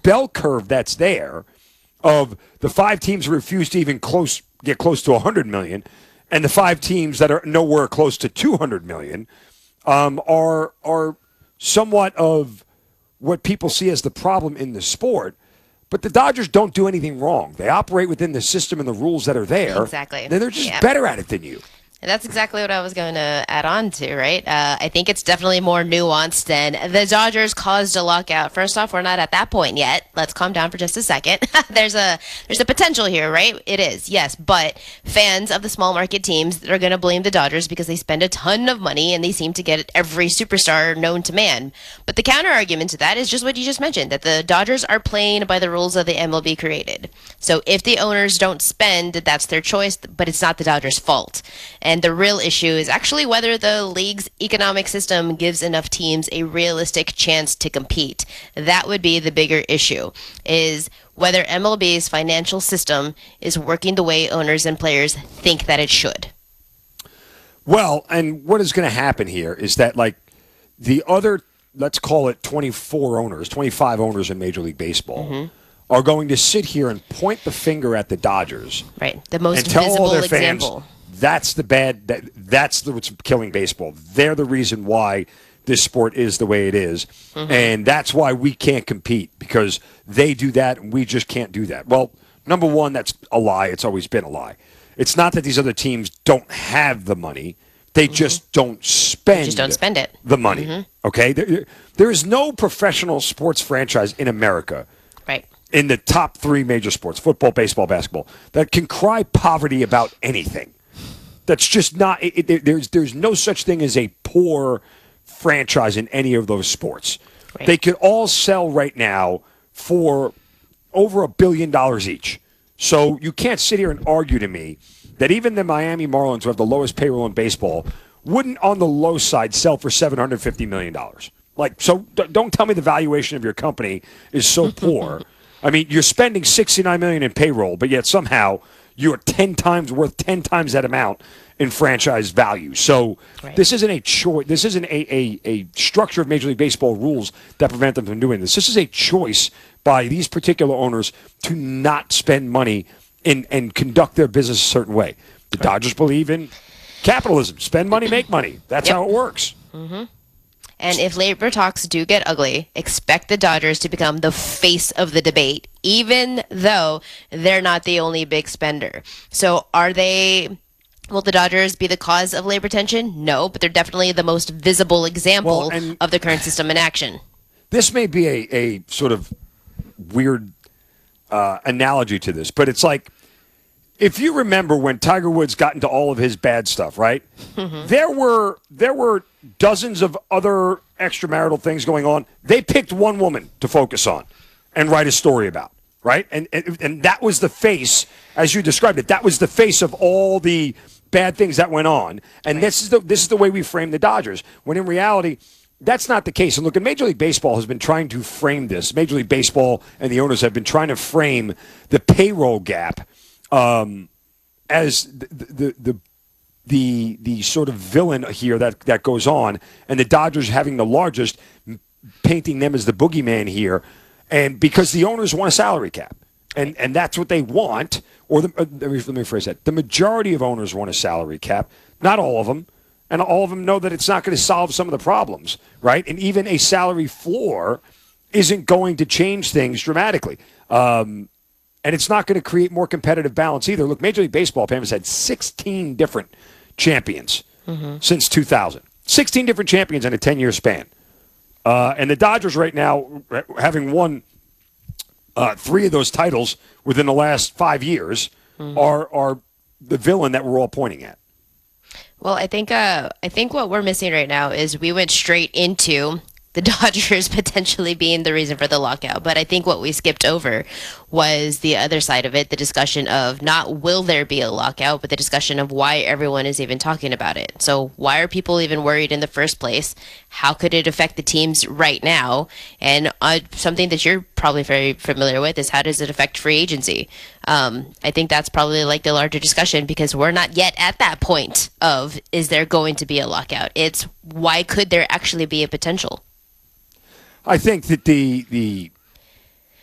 bell curve that's there of the 5 teams who refuse to even get close to 100 million, and the 5 teams that are nowhere close to 200 million, are somewhat of what people see as the problem in the sport. But the Dodgers don't do anything wrong. They operate within the system and the rules that are there. Exactly. They're just better at it than you. And that's exactly what I was going to add on to, right? I think it's definitely more nuanced than the Dodgers caused a lockout. First off, we're not at that point yet. Let's calm down for just a second. There's a potential here, right? It is, yes. But fans of the small market teams are going to blame the Dodgers because they spend a ton of money and they seem to get every superstar known to man. But the counter argument to that is just what you just mentioned, that the Dodgers are playing by the rules of the MLB created. So if the owners don't spend, that's their choice, but it's not the Dodgers' fault. And the real issue is actually whether the league's economic system gives enough teams a realistic chance to compete. That would be the bigger issue, is whether MLB's financial system is working the way owners and players think that it should. Well, and what is going to happen here is that, like, the other, let's call it 25 owners in Major League Baseball, are going to sit here and point the finger at the Dodgers. Right, the most and tell visible all their example. Fans, that's what's killing baseball. They're the reason why this sport is the way it is. And that's why we can't compete, because they do that and we just can't do that. Well, number one, that's a lie. It's always been a lie. It's not that these other teams don't have the money. They just don't spend it. The money. Okay? There is no professional sports franchise in America, right, in the top 3 major sports, football, baseball, basketball, that can cry poverty about anything. That's just not. There's no such thing as a poor franchise in any of those sports. Right. They could all sell right now for over $1 billion each. So you can't sit here and argue to me that even the Miami Marlins, who have the lowest payroll in baseball, wouldn't on the low side sell for $750 million. Like, so don't tell me the valuation of your company is so poor. I mean, you're spending $69 million in payroll, but yet somehow you're 10 times worth 10 times that amount in franchise value. So This isn't a choice. This isn't a structure of Major League Baseball rules that prevent them from doing this. This is a choice by these particular owners to not spend money and conduct their business a certain way. The Dodgers believe in capitalism. Spend money, make money. That's how it works. And if labor talks do get ugly, expect the Dodgers to become the face of the debate, even though they're not the only big spender. So will the Dodgers be the cause of labor tension? No, but they're definitely the most visible example of the current system in action. This may be a sort of weird analogy to this, but it's like, if you remember when Tiger Woods got into all of his bad stuff, right? There were dozens of other extramarital things going on. They picked one woman to focus on and write a story about, right? And that was the face, as you described it. That was the face of all the bad things that went on. And this is the way we frame the Dodgers. When in reality, that's not the case. And look, Major League Baseball has been trying to frame this. Major League Baseball and the owners have been trying to frame the payroll gap as the sort of villain here that goes on, and the Dodgers having the largest, painting them as the boogeyman here, and because the owners want a salary cap, and that's what they want. Or let me rephrase that: the majority of owners want a salary cap, not all of them, and all of them know that it's not going to solve some of the problems, right? And even a salary floor isn't going to change things dramatically. And it's not going to create more competitive balance either. Look, Major League Baseball, Pam, has had 16 different champions since 2000. 16 different champions in a 10-year span. And the Dodgers right now, having won 3 of those titles within the last 5 years, are the villain that we're all pointing at. Well, I think what we're missing right now is we went straight into the Dodgers potentially being the reason for the lockout. But I think what we skipped over was the other side of it, the discussion of not will there be a lockout, but the discussion of why everyone is even talking about it. So why are people even worried in the first place? How could it affect the teams right now? And something that you're probably very familiar with is how does it affect free agency? I think that's probably like the larger discussion, because we're not yet at that point of is there going to be a lockout? It's why could there actually be a potential? I think that the